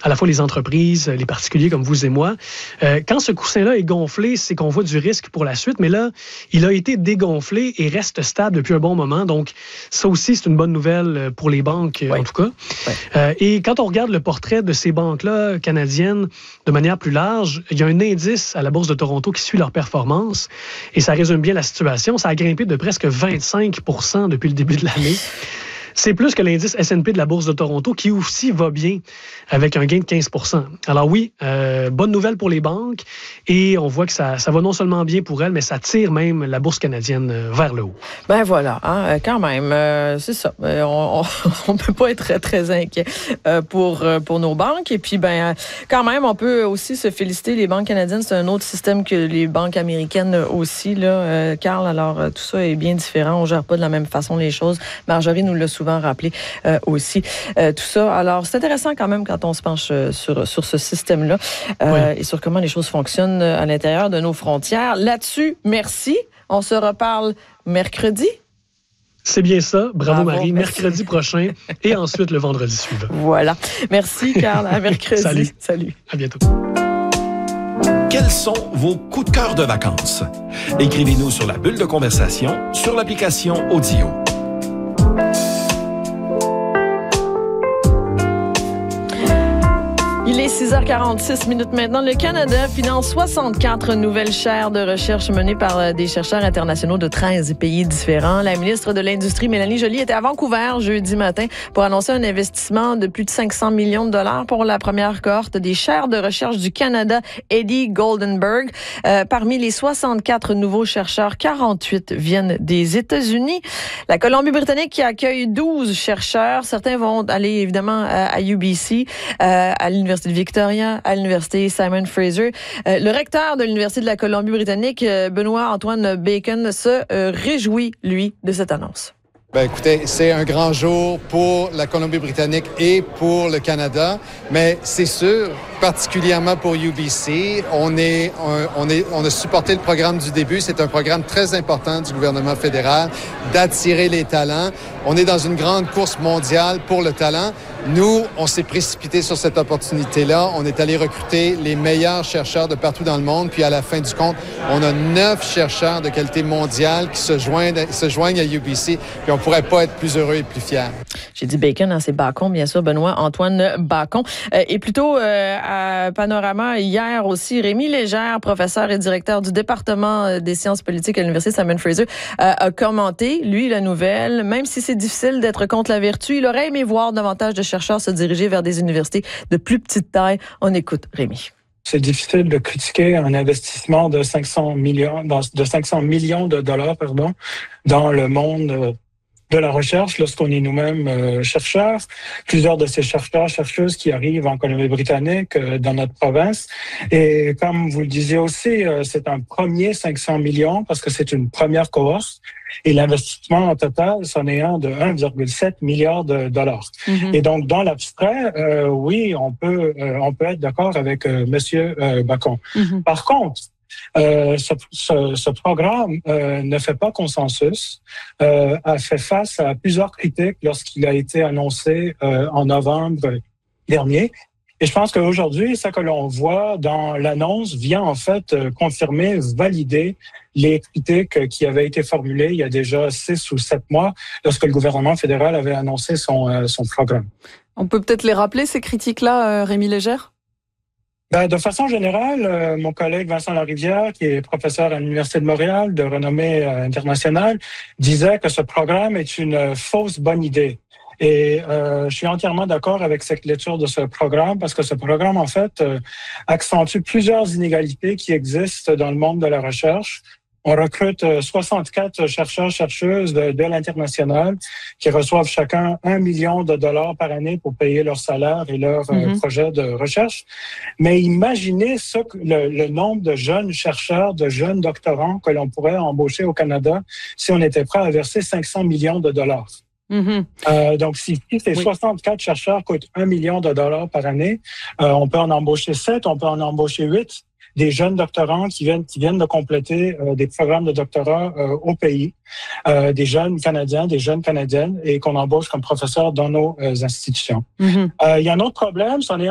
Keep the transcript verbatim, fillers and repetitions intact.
à la fois les entreprises, les particuliers comme vous et moi. Euh, quand ce coussin-là est gonflé, c'est qu'on voit du risque pour la suite, mais là, il a été dégonflé et reste stable depuis un bon moment. Donc, ça aussi, c'est une bonne nouvelle pour les banques, oui. en tout cas. Oui. Euh, et quand on regarde le portrait de ces banques-là canadiennes de manière plus large, il y a un indice à la Bourse de Toronto qui suit leur performance et ça résume bien la situation. Ça a grimpé de presque vingt-cinq pour cent depuis le début de l'année. C'est plus que l'indice S and P de la Bourse de Toronto qui aussi va bien avec un gain de quinze pour cent. Alors oui, euh, bonne nouvelle pour les banques et on voit que ça, ça va non seulement bien pour elles, mais ça tire même la Bourse canadienne vers le haut. Ben voilà, hein, quand même, euh, c'est ça. On ne peut pas être très, très inquiet euh, pour, pour nos banques. Et puis, ben quand même, on peut aussi se féliciter. Les banques canadiennes, c'est un autre système que les banques américaines aussi, là, euh, Carl. Alors, tout ça est bien différent. On ne gère pas de la même façon les choses. Marjorie nous l'a souvent rappelé euh, aussi euh, tout ça. Alors, c'est intéressant quand même quand on se penche euh, sur, sur ce système-là euh, oui. et sur comment les choses fonctionnent à l'intérieur de nos frontières. Là-dessus, merci. On se reparle mercredi. C'est bien ça. Bravo, Bravo Marie. merci. Mercredi prochain et ensuite le vendredi suivant. Voilà. Merci, Carl. À mercredi. Salut. Salut. À bientôt. Quels sont vos coups de cœur de vacances? Écrivez-nous sur la bulle de conversation sur l'application Audio. Il est six heures quarante-six minutes maintenant. Le Canada finance soixante-quatre nouvelles chaires de recherche menées par des chercheurs internationaux de treize pays différents. La ministre de l'Industrie, Mélanie Joly, était à Vancouver jeudi matin pour annoncer un investissement de plus de cinq cents millions de dollars pour la première cohorte des chaires de recherche du Canada Eddie Goldenberg. Euh, parmi les soixante-quatre nouveaux chercheurs, quarante-huit viennent des États-Unis. La Colombie-Britannique qui accueille douze chercheurs. Certains vont aller évidemment à U B C, euh, à l'Université de Victoria, à l'Université Simon Fraser. Euh, le recteur de l'Université de la Colombie-Britannique, Benoît-Antoine Bacon, se euh, réjouit, lui, de cette annonce. Ben écoutez, c'est un grand jour pour la Colombie-Britannique et pour le Canada, mais c'est sûr, particulièrement pour U B C, on est, on, on est, on a supporté le programme du début. C'est un programme très important du gouvernement fédéral d'attirer les talents. On est dans une grande course mondiale pour le talent. Nous, on s'est précipité sur cette opportunité-là. On est allé recruter les meilleurs chercheurs de partout dans le monde. Puis à la fin du compte, on a neuf chercheurs de qualité mondiale qui se joignent, se joignent à U B C. Puis on pourrait pas être plus heureux et plus fiers. J'ai dit Bacon, hein, c'est Bacon, bien sûr, Benoît-Antoine Bacon. Euh, et plutôt euh, à Panorama, hier aussi, Rémi Légère, professeur et directeur du département des sciences politiques à l'Université Simon Fraser, euh, a commenté, lui, la nouvelle. Même si c'est difficile d'être contre la vertu, il aurait aimé voir davantage de chercheurs se diriger vers des universités de plus petite taille. On écoute Rémi. C'est difficile de critiquer un investissement de cinq cents millions, de cinq cents millions de dollars, pardon, dans le monde de la recherche lorsqu'on est nous-mêmes euh, chercheurs. Plusieurs de ces chercheurs, chercheuses qui arrivent en Colombie-Britannique, euh, dans notre province. Et comme vous le disiez aussi, euh, c'est un premier cinq cents millions parce que c'est une première cohorte. Et l'investissement en total, c'en est un de un virgule sept milliard de dollars. Mm-hmm. Et donc, dans l'abstrait, euh, oui, on peut, euh, on peut être d'accord avec euh, Monsieur euh, Bacon. Mm-hmm. Par contre, Euh, ce, ce, ce programme euh, ne fait pas consensus, euh, a fait face à plusieurs critiques lorsqu'il a été annoncé euh, en novembre dernier. Et je pense qu'aujourd'hui, ce que l'on voit dans l'annonce vient en fait euh, confirmer, valider les critiques qui avaient été formulées il y a déjà six ou sept mois lorsque le gouvernement fédéral avait annoncé son, euh, son programme. On peut peut-être les rappeler, ces critiques-là, euh, Rémi Légère? Ben, de façon générale, euh, mon collègue Vincent Larivière, qui est professeur à l'Université de Montréal, de renommée euh, internationale, disait que ce programme est une euh, fausse bonne idée. Et euh, je suis entièrement d'accord avec cette lecture de ce programme parce que ce programme, en fait, euh, accentue plusieurs inégalités qui existent dans le monde de la recherche. On recrute soixante-quatre chercheurs, chercheuses de, de l'international qui reçoivent chacun un million de dollars par année pour payer leur salaire et leur mm-hmm. euh, projet de recherche. Mais imaginez ce, le, le nombre de jeunes chercheurs, de jeunes doctorants que l'on pourrait embaucher au Canada si on était prêt à verser cinq cents millions de dollars. Mm-hmm. Euh, donc, si, si ces oui. soixante-quatre chercheurs coûtent un million de dollars par année, euh, on peut en embaucher sept, on peut en embaucher huit. Des jeunes doctorants qui viennent qui viennent de compléter euh, des programmes de doctorat euh, au pays, euh, des jeunes Canadiens, des jeunes Canadiennes, et qu'on embauche comme professeurs dans nos euh, institutions. Mm-hmm. Euh, il y a un autre problème, c'en est